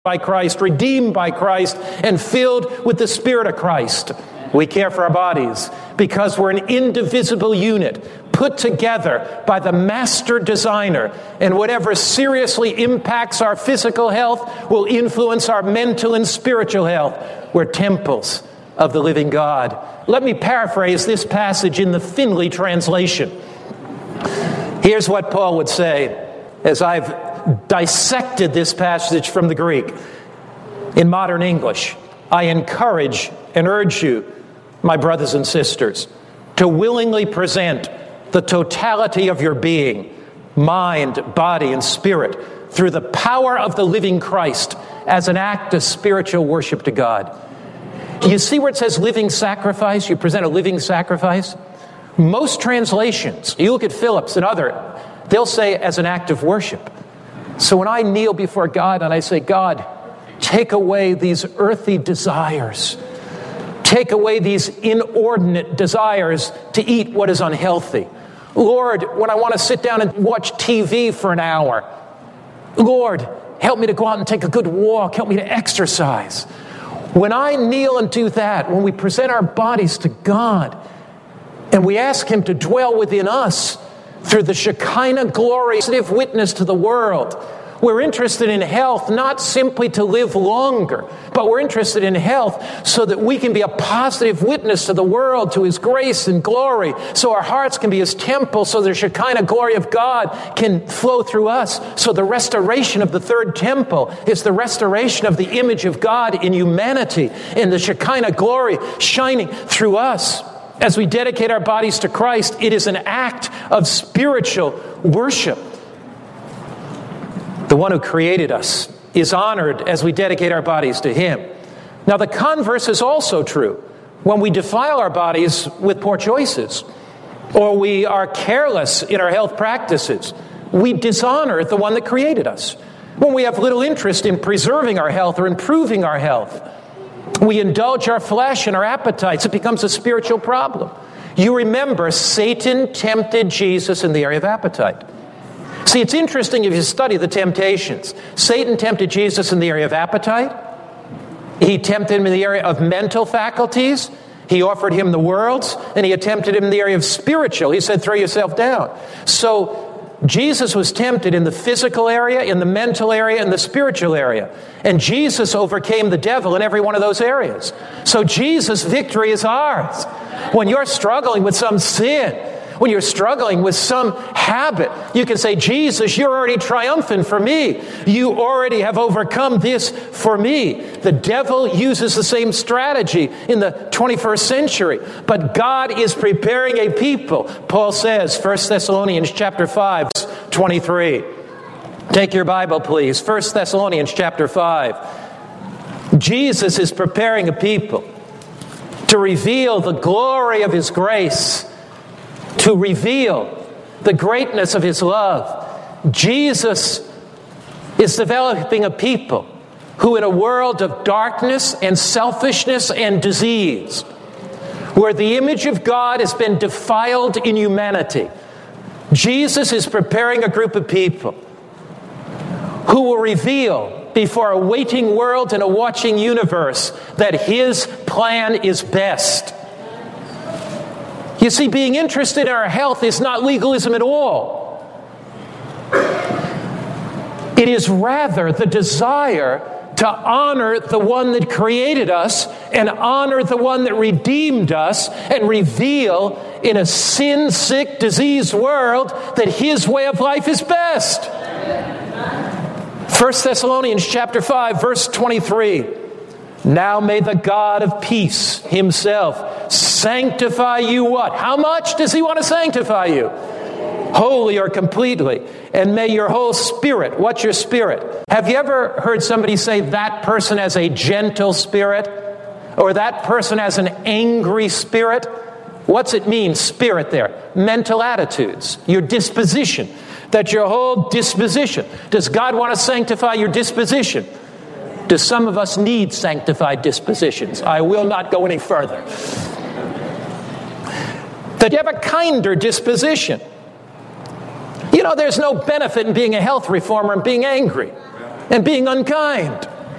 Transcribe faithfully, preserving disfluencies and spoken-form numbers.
by Christ, redeemed by Christ, and filled with the Spirit of Christ. We care for our bodies because we're an indivisible unit put together by the master designer, and whatever seriously impacts our physical health will influence our mental and spiritual health. We're temples of the living God. Let me paraphrase this passage in the Finley translation. Here's what Paul would say as I've dissected this passage from the Greek in modern English. I encourage and urge you, my brothers and sisters, to willingly present the totality of your being, mind, body, and spirit through the power of the living Christ as an act of spiritual worship to God. You see where it says living sacrifice? You present a living sacrifice? Most translations, you look at Phillips and other, they'll say as an act of worship. So when I kneel before God and I say, God, take away these earthy desires. Take away these inordinate desires to eat what is unhealthy. Lord, when I want to sit down and watch T V for an hour, Lord, help me to go out and take a good walk. Help me to exercise. When I kneel and do that, when we present our bodies to God and we ask Him to dwell within us through the Shekinah glory, positive witness to the world, we're interested in health not simply to live longer, but we're interested in health so that we can be a positive witness to the world, to His grace and glory, so our hearts can be His temple, so the Shekinah glory of God can flow through us. So the restoration of the third temple is the restoration of the image of God in humanity, and the Shekinah glory shining through us. As we dedicate our bodies to Christ, it is an act of spiritual worship. The one who created us is honored as we dedicate our bodies to Him. Now, the converse is also true. When we defile our bodies with poor choices, or we are careless in our health practices, we dishonor the one that created us. When we have little interest in preserving our health or improving our health, we indulge our flesh and our appetites. It becomes a spiritual problem. You remember, Satan tempted Jesus in the area of appetite. See, it's interesting if you study the temptations. Satan tempted Jesus in the area of appetite. He tempted him in the area of mental faculties. He offered him the world's, and he tempted him in the area of spiritual. He said, throw yourself down. So Jesus was tempted in the physical area, in the mental area, and the spiritual area. And Jesus overcame the devil in every one of those areas. So Jesus' victory is ours. When you're struggling with some sin, when you're struggling with some habit, you can say, Jesus, you're already triumphant for me. You already have overcome this for me. The devil uses the same strategy in the twenty-first century, but God is preparing a people. Paul says, First Thessalonians chapter five, twenty-three. Take your Bible, please. First Thessalonians chapter five. Jesus is preparing a people to reveal the glory of His grace, to reveal the greatness of His love. Jesus is developing a people who, in a world of darkness and selfishness and disease, where the image of God has been defiled in humanity, Jesus is preparing a group of people who will reveal before a waiting world and a watching universe that His plan is best. You see, being interested in our health is not legalism at all. It is rather the desire to honor the one that created us and honor the one that redeemed us and reveal in a sin-sick, diseased world that His way of life is best. First Thessalonians chapter five, verse twenty-three. Now may the God of peace Himself sanctify you what? How much does He want to sanctify you? Wholly or completely. And may your whole spirit, what's your spirit? Have you ever heard somebody say that person has a gentle spirit? Or that person has an angry spirit? What's it mean, spirit there? Mental attitudes, your disposition. That your whole disposition. Does God want to sanctify your disposition? Do some of us need sanctified dispositions? I will not go any further. That you have a kinder disposition. You know, there's no benefit in being a health reformer and being angry and being unkind.